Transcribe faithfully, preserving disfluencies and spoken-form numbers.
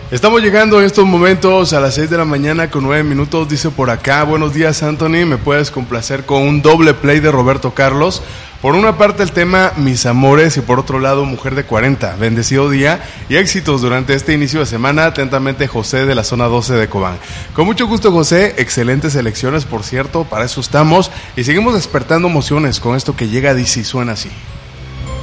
Estamos llegando en estos momentos a las seis de la mañana con nueve minutos, dice por acá. Buenos días, Anthony, me puedes complacer con un doble play de Roberto Carlos. Por una parte el tema Mis Amores y por otro lado Mujer de cuarenta. Bendecido día y éxitos durante este inicio de semana. Atentamente, José de la zona doce de Cobán. Con mucho gusto, José, excelentes elecciones, por cierto, para eso estamos y seguimos despertando emociones con esto que llega a D C, suena así.